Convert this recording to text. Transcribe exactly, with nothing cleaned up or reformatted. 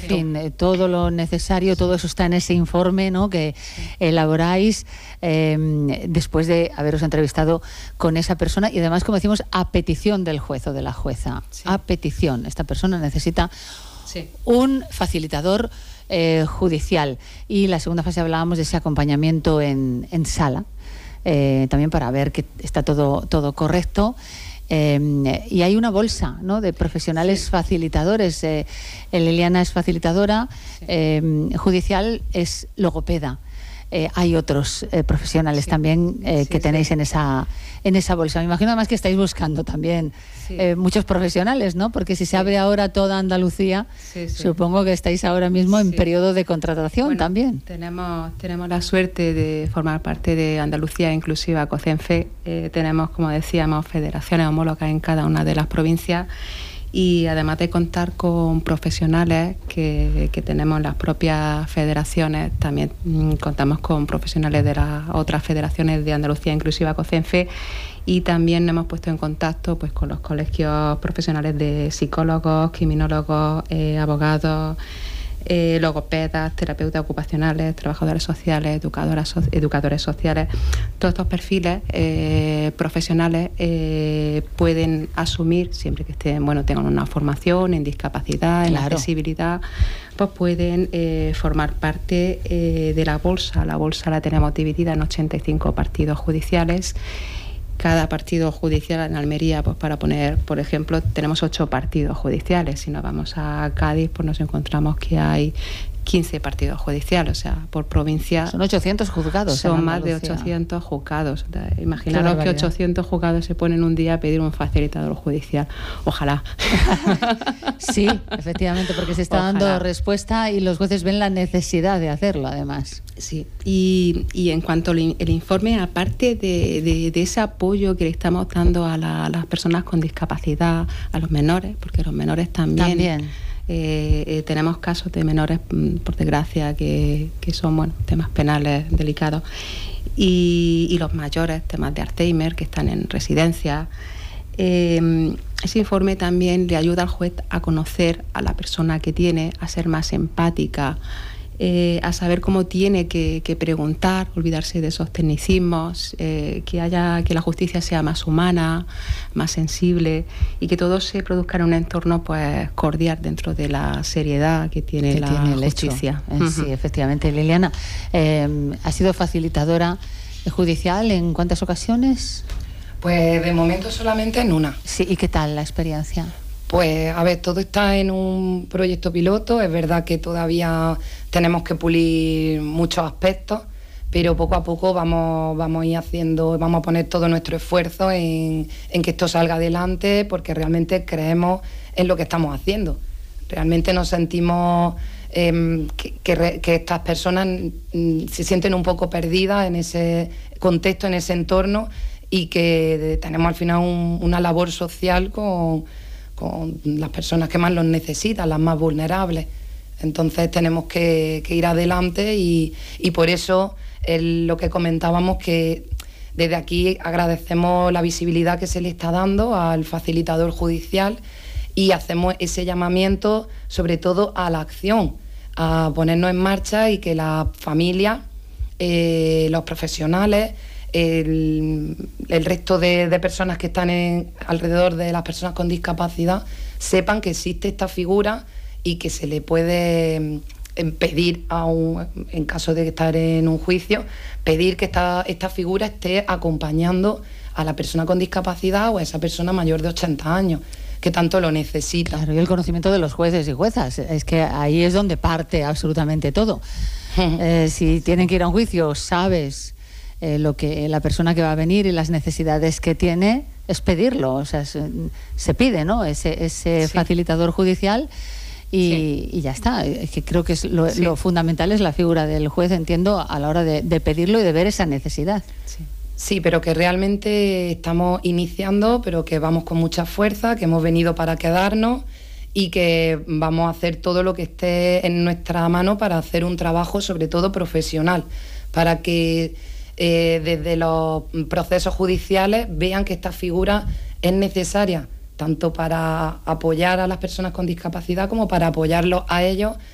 fin, eh, todo lo necesario, todo eso está en ese informe, ¿no?, que elaboráis eh, después de haberos entrevistado con esa persona y además, como decimos, a petición del juez o de la jueza. Sí. A petición. Esta persona necesita sí. un facilitador eh, judicial. Y la segunda fase hablábamos de ese acompañamiento en, en sala, eh, también para ver que está todo, todo correcto. Eh, y hay una bolsa, ¿no?, de profesionales sí. facilitadores. Eh, Liliana es facilitadora, sí. eh, judicial es logopeda. Eh, hay otros eh, profesionales sí. también eh, sí, que tenéis sí. en esa en esa bolsa. Me imagino además que estáis buscando también sí. eh, muchos profesionales, ¿no? Porque si se sí. abre ahora toda Andalucía, sí, sí. supongo que estáis ahora mismo en sí. periodo de contratación. Bueno, también. Tenemos tenemos la suerte de formar parte de Andalucía Inclusiva COCENFE. Eh, tenemos, como decíamos, federaciones homólogas en cada una de las provincias. Y además de contar con profesionales que, que tenemos en las propias federaciones, también mmm, contamos con profesionales de las otras federaciones de Andalucía Inclusiva COCENFE, y también nos hemos puesto en contacto pues con los colegios profesionales de psicólogos, criminólogos, eh, abogados, Eh, logopedas, terapeutas ocupacionales, trabajadores sociales, educadoras, so, educadores sociales. Todos estos perfiles eh, profesionales eh, pueden asumir, siempre que estén, bueno, tengan una formación en discapacidad, en claro. accesibilidad, pues pueden eh, formar parte eh, de la bolsa. La bolsa la tenemos dividida en ochenta y cinco partidos judiciales. Cada partido judicial en Almería, pues para poner, por ejemplo, tenemos ocho partidos judiciales. Si nos vamos a Cádiz, pues nos encontramos que hay quince partidos judiciales, o sea, por provincia. Son ochocientos juzgados. Son más de ochocientos juzgados. Imaginaros que ochocientos juzgados se ponen un día a pedir un facilitador judicial. Ojalá. Sí, efectivamente, porque se está Ojalá. dando respuesta y los jueces ven la necesidad de hacerlo, además. Sí, y, y en cuanto al el informe, aparte de, de, de ese apoyo que le estamos dando a, la, a las personas con discapacidad, a los menores, porque los menores también... También. Eh, eh, tenemos casos de menores, por desgracia, que, que son bueno, temas penales delicados, y, y los mayores, temas de Alzheimer, que están en residencia. Eh, ese informe también le ayuda al juez a conocer a la persona que tiene, a ser más empática, eh, a saber cómo tiene que, que preguntar, olvidarse de esos tecnicismos, eh, que haya que la justicia sea más humana, más sensible, y que todo se produzca en un entorno pues cordial dentro de la seriedad que tiene que la tiene justicia. Eh, uh-huh. Sí, efectivamente. Liliana, eh, ¿ha sido facilitadora judicial en cuántas ocasiones? Pues de momento solamente en una. Sí, ¿y qué tal la experiencia? Pues a ver, todo está en un proyecto piloto. Es verdad que todavía tenemos que pulir muchos aspectos, pero poco a poco vamos, vamos a ir haciendo, vamos a poner todo nuestro esfuerzo en, en que esto salga adelante, porque realmente creemos en lo que estamos haciendo. Realmente nos sentimos eh, que, que, que estas personas mm, se sienten un poco perdidas en ese contexto, en ese entorno, y que tenemos al final un, una labor social con, con las personas que más los necesitan, las más vulnerables. Entonces tenemos que, que ir adelante, y, y por eso el, lo que comentábamos, que desde aquí agradecemos la visibilidad que se le está dando al facilitador judicial, y hacemos ese llamamiento sobre todo a la acción, a ponernos en marcha, y que la familia, eh, los profesionales, el, el resto de, de personas que están en, alrededor de las personas con discapacidad sepan que existe esta figura y que se le puede pedir, a un, en caso de estar en un juicio, pedir que esta, esta figura esté acompañando a la persona con discapacidad o a esa persona mayor de ochenta años, que tanto lo necesita. Claro, y el conocimiento de los jueces y juezas, es que ahí es donde parte absolutamente todo. eh, si tienen que ir a un juicio, sabes eh, lo que la persona que va a venir y las necesidades que tiene, es pedirlo, o sea, se, se pide, ¿no? Ese, ese sí. facilitador judicial. Y, sí. y ya está. Es que creo que es lo, sí. lo fundamental es la figura del juez, entiendo, a la hora de, de pedirlo y de ver esa necesidad. Sí. Sí, pero que realmente estamos iniciando, pero que vamos con mucha fuerza, que hemos venido para quedarnos y que vamos a hacer todo lo que esté en nuestra mano para hacer un trabajo, sobre todo profesional, para que eh, desde los procesos judiciales vean que esta figura es necesaria, tanto para apoyar a las personas con discapacidad como para apoyarlos a ellos